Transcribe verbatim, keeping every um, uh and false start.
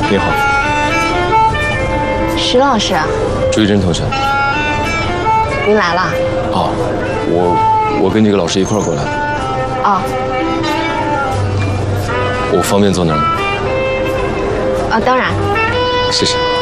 你好， 石老师， 朱一真同学。 您来了？ 哦，我我跟这个老师一块儿过来的。 哦。 我方便坐那儿吗？ 啊，当然。 谢谢。